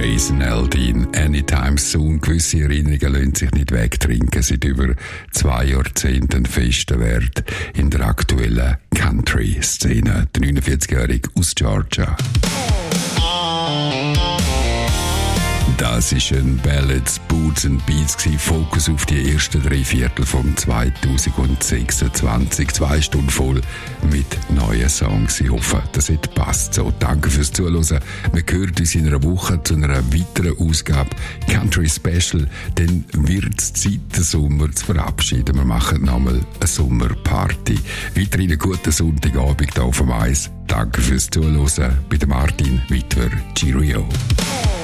Jason Aldean, Anytime Soon. Gewisse Erinnerungen lassen sich nicht wegtrinken. Seit über 2 Jahrzehnten festen Wert in der aktuellen Country-Szene. Der 49-Jährige aus Georgia. Das ist ein Ballads, Boots and Beats gewesen. Fokus auf die ersten 3 Viertel von 2026. 2 Stunden voll mit neuen Songs. Ich hoffe, das hat passt so. Danke fürs Zuhören. Wir hören uns in einer Woche zu einer weiteren Ausgabe Country Special. Dann wird es Zeit, den Sommer zu verabschieden. Wir machen nochmal eine Sommerparty. Weiterhin einen guten Sonntagabend hier auf dem Eis. Danke fürs Zuhören. Bei Martin Wittwer. Cheerio.